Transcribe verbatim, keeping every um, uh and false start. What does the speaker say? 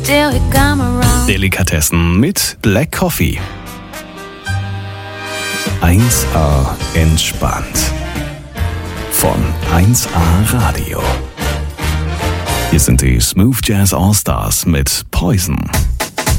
still you come around. Delikatessen mit Black Coffee. eins A entspannt. Von eins A Radio. Hier sind die Smooth Jazz All Stars mit Poison.